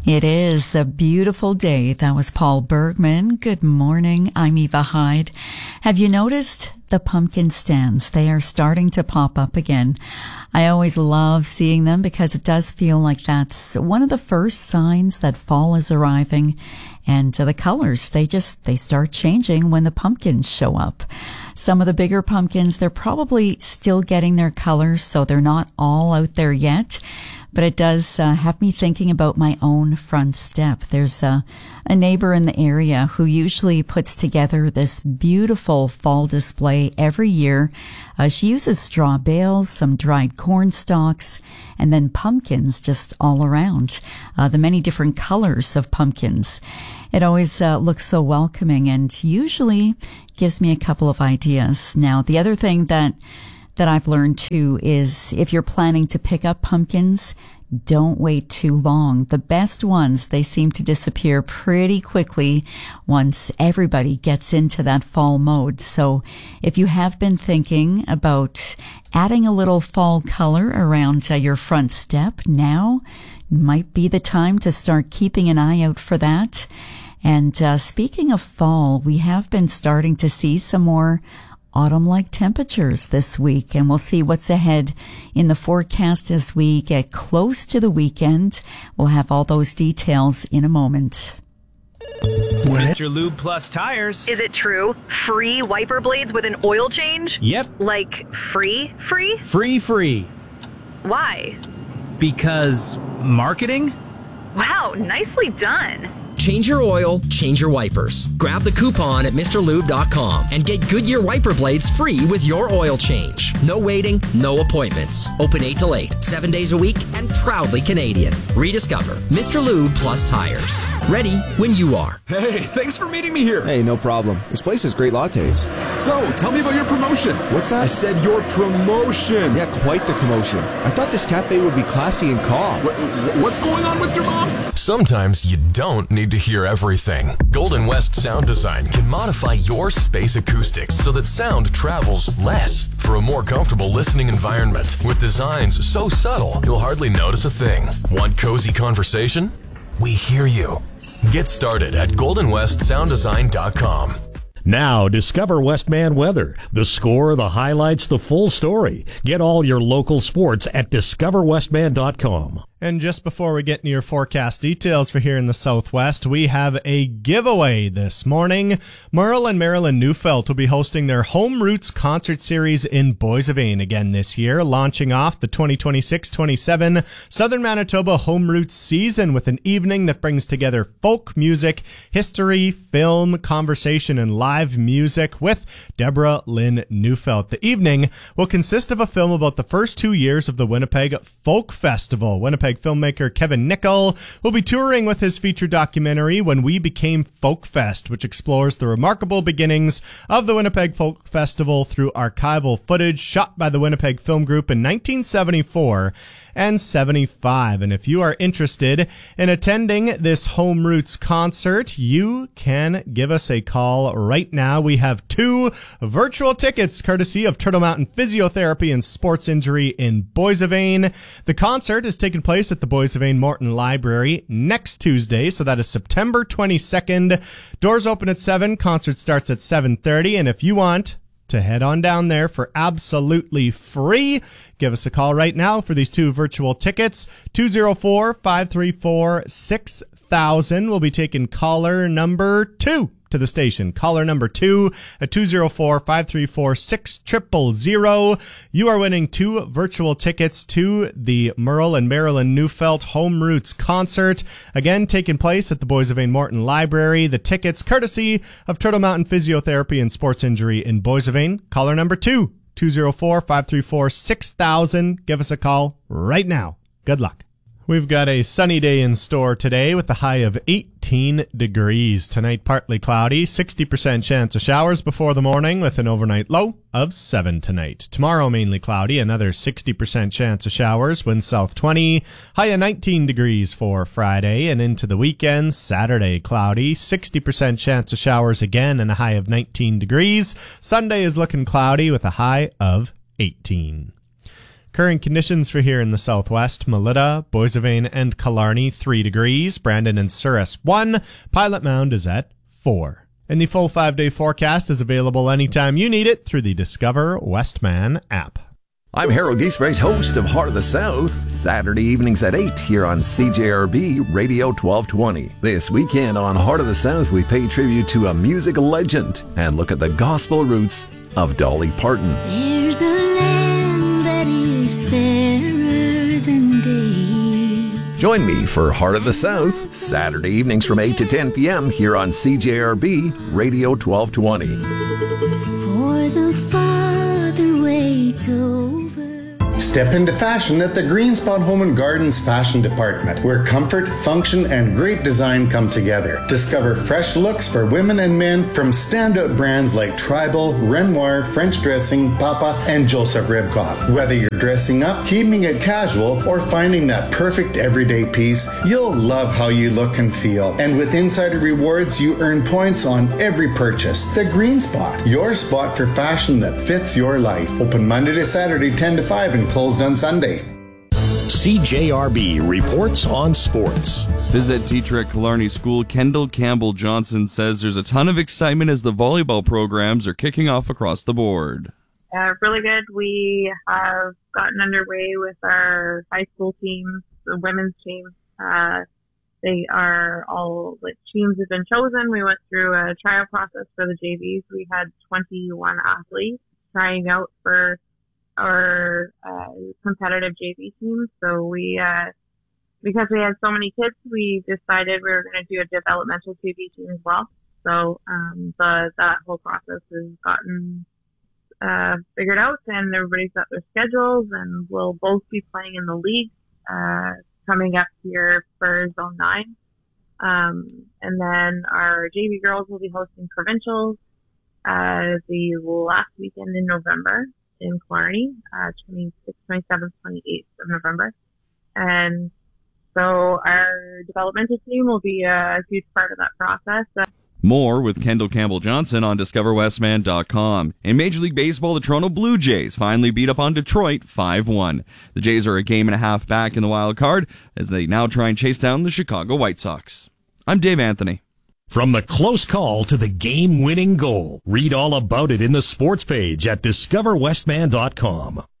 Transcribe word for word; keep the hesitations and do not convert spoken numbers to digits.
It is a beautiful day. That was Paul Bergman. Good morning. I'm Eva Hyde. Have you noticed the pumpkin stands? They are starting to pop up again. I always love seeing them because it does feel like that's one of the first signs that fall is arriving. And uh, the colors, they just, they start changing when the pumpkins show up. Some of the bigger pumpkins, they're probably still getting their colors, so they're not all out there yet. But it does uh, have me thinking about my own front step. There's a, a neighbor in the area who usually puts together this beautiful fall display every year. Uh, she uses straw bales, some dried corn stalks, and then pumpkins just all around. Uh, the many different colors of pumpkins. It always uh, looks so welcoming and usually gives me a couple of ideas. Now, the other thing that that I've learned too is if you're planning to pick up pumpkins, don't wait too long. The best ones, they seem to disappear pretty quickly once everybody gets into that fall mode. So if you have been thinking about adding a little fall color around uh, your front step, now might be the time to start keeping an eye out for that. And uh, speaking of fall, we have been starting to see some more autumn-like temperatures this week, and we'll see what's ahead in the forecast as we get close to the weekend. We'll have all those details in a moment. Mister Lube Plus Tires. Is it true? Free wiper blades with an oil change? Yep. Like free, free? Free, free. Why? Because marketing? Wow, nicely done. Change your oil, change your wipers. Grab the coupon at Mister Lube dot com and get Goodyear wiper blades free with your oil change. No waiting, no appointments. Open eight till eight, seven days a week, and proudly Canadian. Rediscover Mister Lube Plus Tires. Ready when you are. Hey, thanks for meeting me here. Hey, no problem. This place has great lattes. So, tell me about your promotion. What's that? I said your promotion. Yeah, quite the commotion. I thought this cafe would be classy and calm. Wh- what's going on with your mom? Sometimes you don't need to hear everything. Golden West Sound Design can modify your space acoustics so that sound travels less for a more comfortable listening environment. With designs so subtle, you'll hardly notice a thing. Want cozy conversation? We hear you. Get started at golden west sound design dot com. Now, discover Westman Weather. The score, the highlights, the full story. Get all your local sports at discover westman dot com. And just before we get into your forecast details for here in the Southwest, we have a giveaway this morning. Merle and Marilyn Neufeld will be hosting their Home Roots concert series in Boissevain again this year, launching off the twenty twenty-six twenty-seven Southern Manitoba Home Roots season with an evening that brings together folk music, history, film, conversation, and live music with Deborah Lynn Neufeld. The evening will consist of a film about the first two years of the Winnipeg Folk Festival. Winnipeg filmmaker Kevin Nickel will be touring with his feature documentary When We Became Folk Fest, which explores the remarkable beginnings of the Winnipeg Folk Festival through archival footage shot by the Winnipeg Film Group in nineteen seventy-four and seventy-five. And if you are interested in attending this Home Roots concert, you can give us a call right now. We have two virtual tickets courtesy of Turtle Mountain Physiotherapy and Sports Injury in Boissevain. The concert is taking place at the Boissevain Morton Library next Tuesday, so that is September twenty-second. Doors open at seven, concert starts at seven thirty, and if you want to head on down there for absolutely free, give us a call right now for these two virtual tickets. two oh four, five three four, six thousand. We'll be taking caller number two to the station. Caller number two at two oh four, five three four, six thousand. You are winning two virtual tickets to the Merle and Marilyn Neufeld Home Roots concert. Again, taking place at the Boissevain Morton Library. The tickets courtesy of Turtle Mountain Physiotherapy and Sports Injury in Boissevain. Caller number two, two oh four, five three four, six thousand. Give us a call right now. Good luck. We've got a sunny day in store today with a high of eighteen degrees. Tonight, partly cloudy, sixty percent chance of showers before the morning with an overnight low of seven tonight. Tomorrow, mainly cloudy, another sixty percent chance of showers, wind south twenty, high of nineteen degrees for Friday, and into the weekend, Saturday, cloudy, sixty percent chance of showers again, and a high of nineteen degrees. Sunday is looking cloudy with a high of eighteen. Current conditions for here in the southwest: Melita, Boissevain, and Killarney, three degrees. Brandon and Souris, one. Pilot Mound is at four. And the full five-day forecast is available anytime you need it through the Discover Westman app. I'm Harold Giesbrecht, host of Heart of the South, Saturday evenings at eight here on C J R B Radio twelve twenty. This weekend on Heart of the South, we pay tribute to a music legend and look at the gospel roots of Dolly Parton. There's a land that is fairer than day. Join me for Heart of the South, Saturday evenings from eight to ten p.m. here on C J R B Radio twelve twenty. For the Father waits over. Step into fashion at the Green Spot Home and Gardens Fashion Department, where comfort, function, and great design come together. Discover fresh looks for women and men from standout brands like Tribal, Renoir, French Dressing, Papa, and Joseph Ribkoff. Whether you're dressing up, keeping it casual, or finding that perfect everyday piece, you'll love how you look and feel. And with Insider Rewards, you earn points on every purchase. The Green Spot, your spot for fashion that fits your life. Open Monday to Saturday, ten to five, and closed on Sunday. C J R B reports on sports. Phys ed teacher at Killarney School, Kendall Campbell Johnson, says there's a ton of excitement as the volleyball programs are kicking off across the board. Uh, really good. We have gotten underway with our high school teams, the women's team. Uh, they are all, like, teams have been chosen. We went through a trial process for the J Vs. We had twenty-one athletes trying out for our uh, competitive J V teams. So we, uh, because we had so many kids, we decided we were going to do a developmental J V team as well. So um, the, that whole process has gotten uh, figured out, and everybody's got their schedules, and we'll both be playing in the league uh, coming up here for Zone nine. Um, and then our J V girls will be hosting provincials uh, the last weekend in November in Killarney, uh, twenty-sixth, twenty-seventh, twenty-eighth of November. And so our developmental team will be a huge part of that process. Uh, More with Kendall Campbell Johnson on discover westman dot com. In Major League Baseball, the Toronto Blue Jays finally beat up on Detroit five one. The Jays are a game and a half back in the wild card as they now try and chase down the Chicago White Sox. I'm Dave Anthony. From the close call to the game-winning goal, read all about it in the sports page at discover westman dot com.